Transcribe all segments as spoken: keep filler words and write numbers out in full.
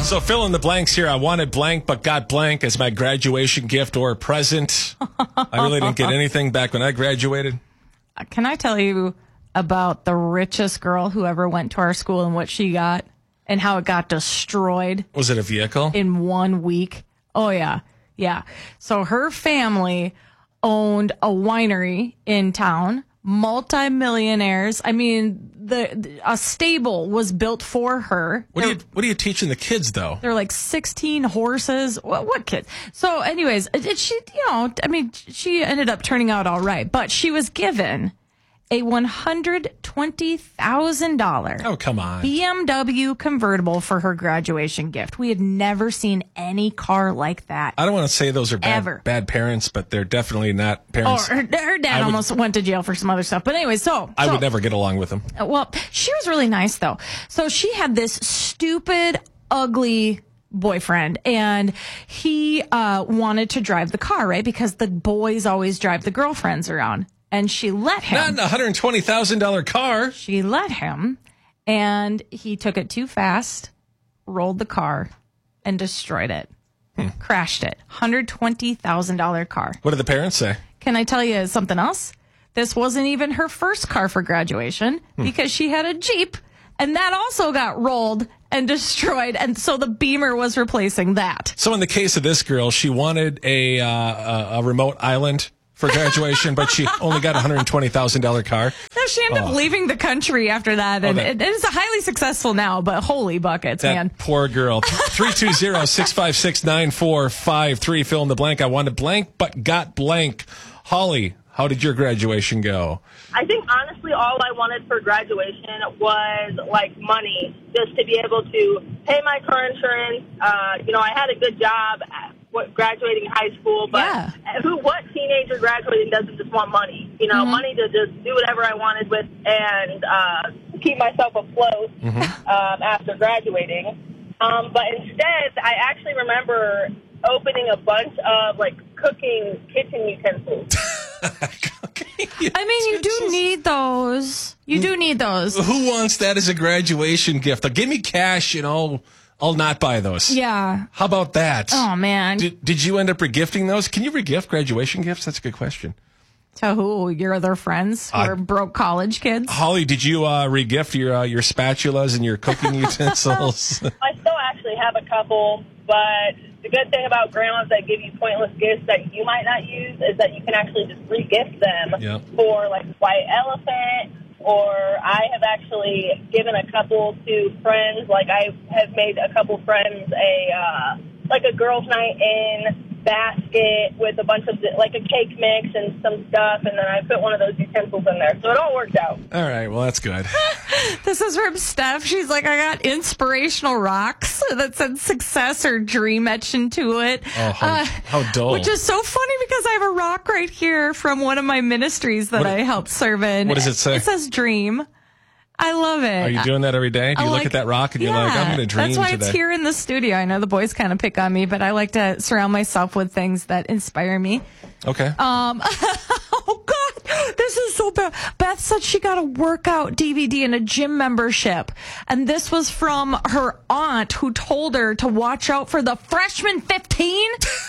So fill in the blanks here. I wanted blank, but got blank as my graduation gift or present. I really didn't get anything back when I graduated. Can I tell you about the richest girl who ever went to our school and what she got and how it got destroyed? Was it a vehicle? In one week. Oh, yeah. Yeah. So her family owned a winery in town, multimillionaires. I mean, the a stable was built for her. What are you What are you teaching the kids, though? They're like sixteen horses. What, what kids? So, anyways, it, she, you know, I mean, she ended up turning out all right, but she was given a one hundred twenty thousand dollars oh, come on. B M W convertible for her graduation gift. We had never seen any car like that. I don't want to say those are bad, Ever. bad parents, but they're definitely not parents. Oh, her, her dad would, almost went to jail for some other stuff. But anyway, so. I so, would never get along with them. Well, she was really nice, though. So she had this stupid, ugly boyfriend, and he uh, wanted to drive the car, right? Because the boys always drive the girlfriends around. And she let him. Not in a one hundred twenty thousand dollars car. She let him, and he took it too fast, rolled the car, and destroyed it. Hmm. Crashed it. one hundred twenty thousand dollars car. What did the parents say? Can I tell you something else? This wasn't even her first car for graduation hmm. because she had a Jeep, and that also got rolled and destroyed, and so the Beamer was replacing that. So in the case of this girl, she wanted a uh, a, a remote island for graduation, but she only got a one hundred twenty thousand dollars car. No, she ended oh. up leaving the country after that, and oh, that, it, it is highly successful now, but holy buckets, that man. Poor girl. three two zero, six five six, nine four five three. Fill in the blank. I wanted blank, but got blank. Holly, how did your graduation go? I think, honestly, all I wanted for graduation was, like, money, just to be able to pay my car insurance. Uh, you know, I had a good job at what, graduating high school, but yeah. who, what teenager graduating doesn't just want money? You know, mm-hmm. money to just do whatever I wanted with and uh, keep myself afloat mm-hmm. um, after graduating. Um, but instead, I actually remember opening a bunch of, like, cooking kitchen utensils. I mean, you do need those. You do need those. Who wants that as a graduation gift? Like, give me cash, you know. I'll not buy those. Yeah. How about that? Oh, man. Did, did you end up regifting those? Can you regift graduation gifts? That's a good question. To who? Your other friends who uh, are broke college kids? Holly, did you uh, regift your uh, your spatulas and your cooking utensils? I still actually have a couple, but the good thing about grandmas that give you pointless gifts that you might not use is that you can actually just re-gift them yep. for, like, white elephant. Or I have actually given a couple to friends. Like, I have made a couple friends a, uh, like a girls' night in basket with a bunch of, like, a cake mix and some stuff. And then I put one of those utensils in there. So it all worked out. All right. Well, that's good. This is from Steph. She's like, I got inspirational rocks that said success or dream etched into it. Oh, how, uh, how dull. Which is so funny because I have a rock right here from one of my ministries that what, I helped serve in. What does it say? It says dream. I love it. Are you doing that every day? Do you I look like, at that rock and yeah, you're like, I'm going to dream today? That's why today. It's here in the studio. I know the boys kind of pick on me, but I like to surround myself with things that inspire me. Okay. Um. Oh, God. This is so bad. Beth said she got a workout D V D and a gym membership. And this was from her aunt who told her to watch out for the freshman fifteen.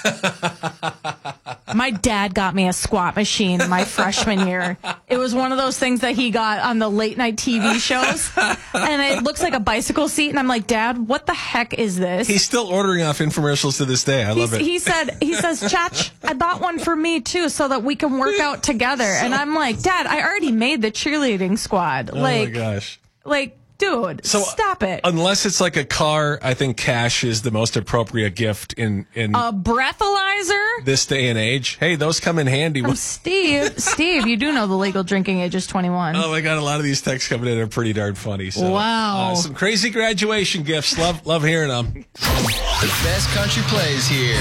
My dad got me a squat machine my freshman year. It was one of those things that he got on the late night T V shows. And it looks like a bicycle seat. And I'm like, Dad, what the heck is this? He's still ordering off infomercials to this day. I love He's, it. He said, he says, Chach, I bought one for me too so that we can work out together. So, and I'm like, Dad, I already made the cheerleading squad. Oh like, my gosh. Like, dude, so, stop it. Unless it's like a car, I think cash is the most appropriate gift in, in a breathalyzer this day and age. Hey, those come in handy. From Steve, Steve, you do know the legal drinking age is twenty-one. Oh my God, a lot of these texts coming in are pretty darn funny. So, wow, uh, some crazy graduation gifts. Love, love hearing them. The best country plays here.